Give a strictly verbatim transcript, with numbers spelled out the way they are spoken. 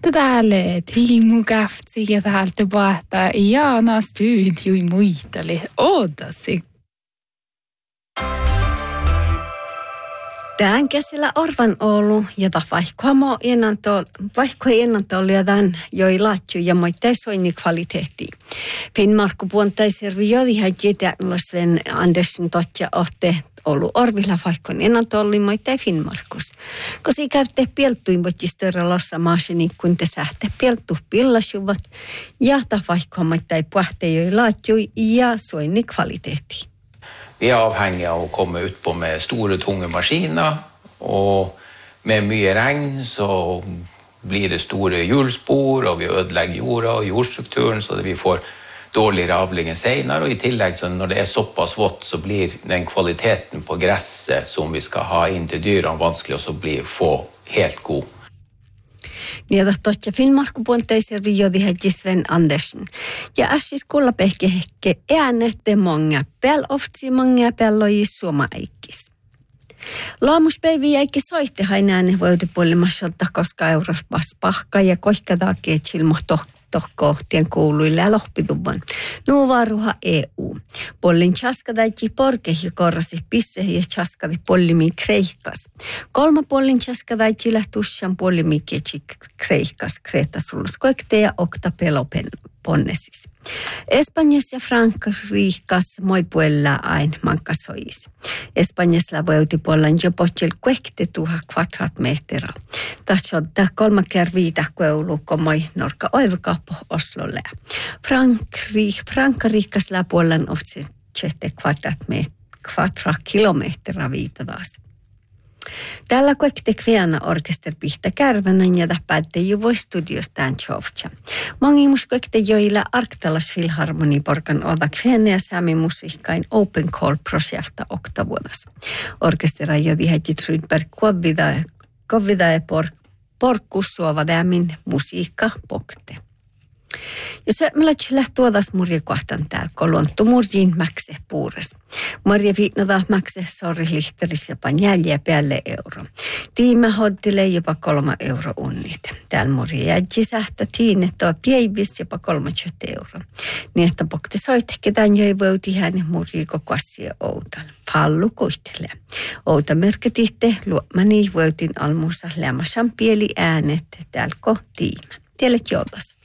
Täällä tiimu käftsi ja täältä vaihtaa Jaana studioi muitali. Ootasi. Tämän kesällä arvan ollut ja vaikka vaikka ennalta oli ja tämän joi laatju ja moittai soini kvaliteetti. Finnmarkku puontaisirvi jodi hajjitä Sven Andersen totja ohte ollut orvilla vaikka ennalta oli moittai Finnmarkus. Koska ikärte pieltuin voitti störa lossa maasini kun te sähte pieltu pillasuvat ja ta vaikka moittai puhte joi laatju ja soini kvaliteetti. Vi är avhängiga av att komma ut på med stora tunga maskiner och med mycket regn så blir det stora hjulspår och vi ödelägger jorda och jordstrukturen så att vi får dålig avling senare och i tillägg så när det är så pass vått så blir den kvaliteten på gräset som vi ska ha in till dyren vanskelig och så blir få helt god. Niitä totta Finnmarkku puoltaisirvi jodi Sven Andersen. Ja ässis kullapehke hekke äänette monga pel oftsi monga pelloi suoma aikis. Laamuspäivi jäikki soitte hainään voidi puolimassolta koska eurospas pahka ja koihkataa kietsilmo tohko tien kuuluille ja lohpituvan. Nuuvaruha E U. Pollin chaskadaiti porkehi korrasi pissehi ja chaskadi pollimi kreikkas. Kolma pollin chaskadaiti lähtussan pollimi kietsi kreikkas kreeta sullus koikte ja okta pelopen ponnesis. Espanjassa ja Frankriikas moi puolella ain mankasois. Espanjassa voiti puolella jopa til kuekte tuha kvadratmetra. Tahtsodda kolma kerviitä koulu komoi norka oivakaappo Oslolle. Frankriik, Frankriikas la puolella oftsi tjette kvadratkilometra viita taas. Tällä kuekte kveana orkester pihtä kärvänän ja täpäätte juvoi studios tämän tjovtja. Mangimus kuekte joilla Arktalas Filharmoni porkan oda kveana ja sami musiikkain Open Call projekta oktavuodas. Orkestera jodi häti trydberg kovida ja porkkus suova dämin musiikka pokte. Ja se meillä lähtuodas murje kohtan täällä, kolontu murjiin mäkse puures. Murje viitnataan mäkse sorri lihteris jopa jäljä päälle euro. Tiime hoddille jopa kolma euro unnit. Täällä murje jädji sähtä tiine tuo pieivis jopa kolmatjot euro. Niin että pokte soitte ketään joi vouti hänen murji koko asia outal. Pallu kuittele. Outa merkititte luomani voutin almuussa lämmäsän pieli äänet täällä ko tiime. Tielet joudas.